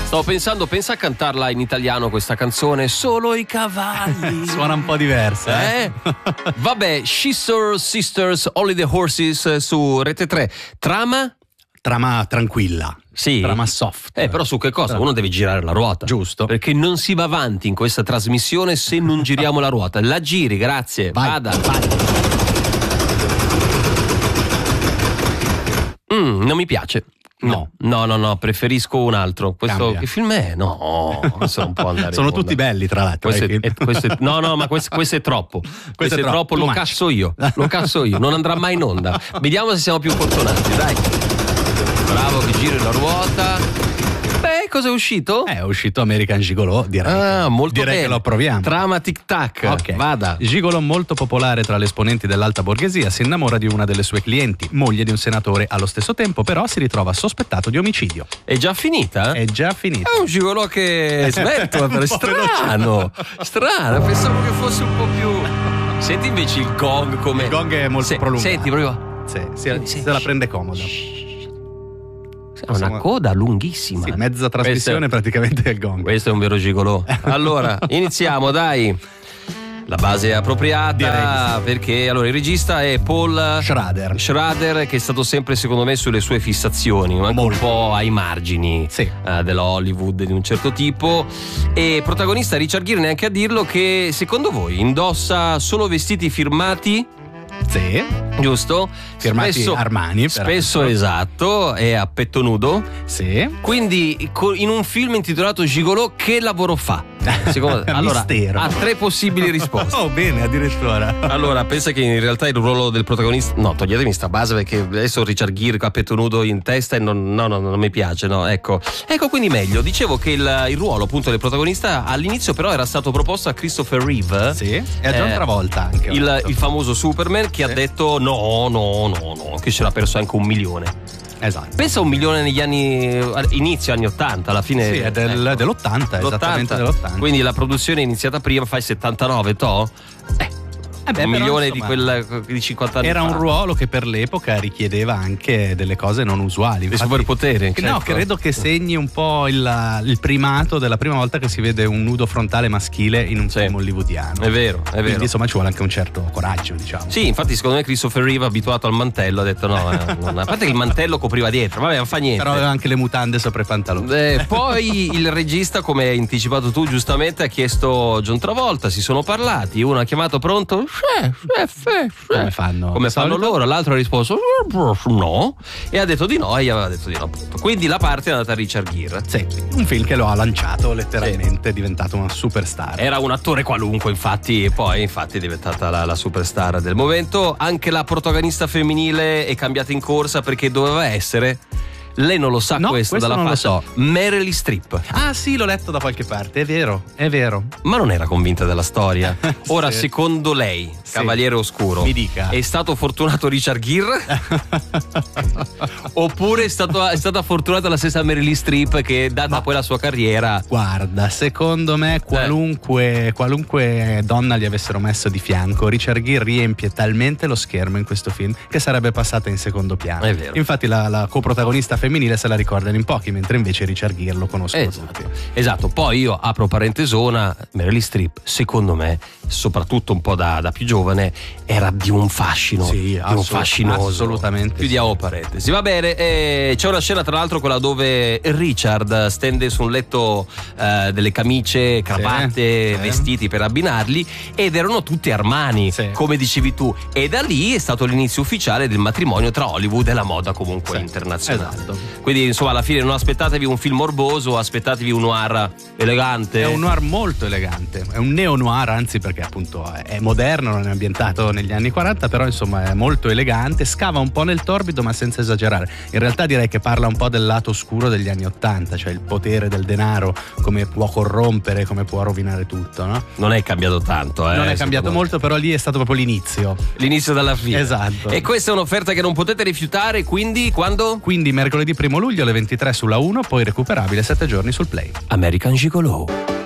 Stavo pensando, pensa a cantarla in italiano questa canzone, solo i cavalli. Suona un po' diversa, Vabbè, Sisters, Only the Horses su Rete 3. Trama tranquilla. Sì. Trama soft. Però su che cosa? Uno deve girare la ruota. Giusto. Perché non si va avanti in questa trasmissione se non giriamo la ruota. La giri, grazie. Vai, Vada. vai. Non mi piace. No, preferisco un altro. Questo Cambia. che film è? No, questo non può andare. Sono in onda. tutti belli, tra l'altro. Ma questo è troppo. Questo è troppo, lo cazzo io. Non andrà mai in onda. Vediamo se siamo più fortunati, dai. Bravo che giri la ruota. Beh, cosa è uscito? È uscito American Gigolo, direi. Molto direi bene. che lo proviamo. Trama tic tac. Ok. Vada. Gigolo molto popolare tra le esponenti dell'alta borghesia, si innamora di una delle sue clienti, moglie di un senatore. Allo stesso tempo però si ritrova sospettato di omicidio. È già finita? È già finita. È un gigolò che smetto. Strano. Pensavo che fosse un po' più. Senti invece il gong come. Il gong è molto prolungato. Senti proprio. Se la prende comoda. È una coda lunghissima. Sì, mezza trasmissione praticamente è il gong. Questo è un vero gigolò. Allora, iniziamo, dai. La base è appropriata perché allora il regista è Paul Schrader, che è stato sempre secondo me sulle sue fissazioni, anche un po' ai margini della Hollywood di un certo tipo. E protagonista Richard Gere, neanche a dirlo, che secondo voi indossa solo vestiti firmati? Sì. Giusto? Firmati Spesso, Armani. Spesso esatto, è a petto nudo. Sì. Quindi in un film intitolato Gigolò che lavoro fa? Allora, mistero. ha tre possibili risposte. Oh, bene, addirittura. Allora, pensa che in realtà il ruolo del protagonista. No, toglietemi sta base perché adesso Richard Gere a petto nudo in testa e non mi piace. No, ecco, quindi meglio. Dicevo che il ruolo appunto del protagonista all'inizio però era stato proposto a Christopher Reeve. Sì, e a John Travolta anche. Il famoso Superman che ha detto no, che ce l'ha perso anche 1 milione. Esatto. Pensa a 1 milione negli anni inizio anni 80, alla fine. Sì, è dell'80, esattamente dell'80. Quindi la produzione è iniziata prima, fai 79, to? 1 milione insomma, di 50 anni era fa. un ruolo che per l'epoca richiedeva anche delle cose non usuali. Dei superpoteri. No, credo che segni un po' il primato della prima volta che si vede un nudo frontale maschile in un film hollywoodiano. È vero. Quindi insomma ci vuole anche un certo coraggio, diciamo. Sì, infatti secondo me Christopher Reeve, abituato al mantello, ha detto no, a parte che il mantello copriva dietro, vabbè, non fa niente. Però aveva anche le mutande sopra i pantaloni. Poi il regista, come hai anticipato tu giustamente, ha chiesto John Travolta, si sono parlati, uno ha chiamato pronto, come fanno loro, l'altro ha risposto no e ha detto di no e gli aveva detto di no, appunto. Quindi la parte è andata a Richard Gere. Sì, un film che lo ha lanciato letteralmente, è diventato una superstar. Era un attore qualunque, infatti poi è diventata la superstar del momento. Anche la protagonista femminile è cambiata in corsa perché doveva essere. Lei non lo sa, questo dalla non faccia. lo so. Meryl Streep. Ah sì, l'ho letto da qualche parte, è vero. Ma non era convinta della storia. Ora, Sì. secondo lei, Cavaliere Oscuro, mi dica. è stato fortunato Richard Gere? Oppure è stata fortunata la stessa Meryl Streep che, data poi la sua carriera. Guarda, secondo me qualunque donna gli avessero messo di fianco, Richard Gere riempie talmente lo schermo in questo film che sarebbe passata in secondo piano. È vero. Infatti la coprotagonista femminile se la ricordano in pochi, mentre invece Richard Gere lo conoscono tutti. Esatto, poi io apro parentesona, Meryl Streep secondo me, soprattutto un po' da più giovane, era di un fascino, fascinoso, assolutamente. Chiudiamo parentesi, va bene. C'è una scena tra l'altro, quella dove Richard stende su un letto delle camicie, cravatte, vestiti per abbinarli, ed erano tutti Armani, come dicevi tu, e da lì è stato l'inizio ufficiale del matrimonio tra Hollywood e la moda comunque internazionale. Esatto. Quindi insomma alla fine non aspettatevi un film morboso, aspettatevi un noir elegante. È un noir molto elegante, è un neo-noir, anzi, perché appunto è moderno, non è ambientato negli anni 40, però insomma è molto elegante, scava un po' nel torbido ma senza esagerare. In realtà direi che parla un po' del lato oscuro degli anni 80, cioè il potere del denaro, come può corrompere, come può rovinare tutto, no? Non è cambiato tanto, non è cambiato molto, però lì è stato proprio l'inizio dalla fine. Esatto. E questa è un'offerta che non potete rifiutare, quindi quando? Quindi mercoledì 1 luglio alle 23 sulla 1, poi recuperabile 7 giorni sul Play. American Gigolo.